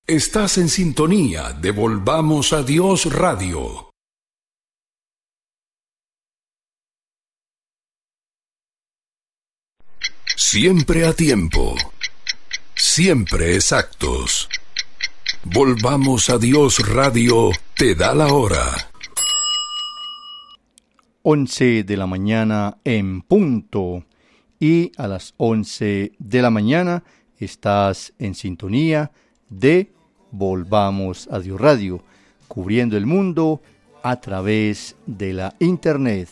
Estás en sintonía de Volvamos a Dios Radio. Siempre a tiempo, siempre exactos. Volvamos a Dios Radio te da la hora. 11 de la mañana en punto. Y a las 11 de la mañana estás en sintonía de Volvamos a Dios Radio, cubriendo el mundo a través de la internet.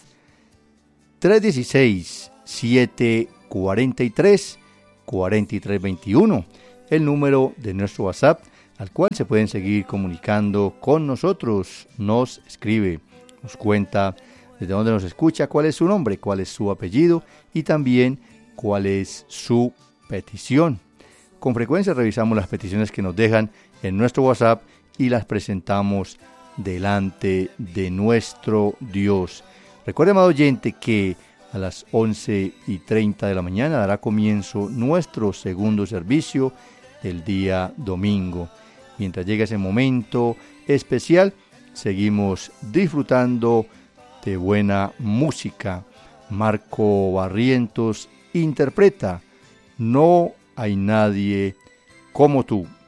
316-743-4321, el número de nuestro WhatsApp, al cual se pueden seguir comunicando con nosotros. Nos escribe, nos cuenta desde dónde nos escucha, cuál es su nombre, cuál es su apellido y también cuál es su petición. Con frecuencia revisamos las peticiones que nos dejan en nuestro WhatsApp y las presentamos delante de nuestro Dios. Recuerde, amado oyente, que a las 11:30 de la mañana dará comienzo nuestro segundo servicio del día domingo. Mientras llega ese momento especial, seguimos disfrutando de buena música. Marco Barrientos interpreta No hay nadie como tú.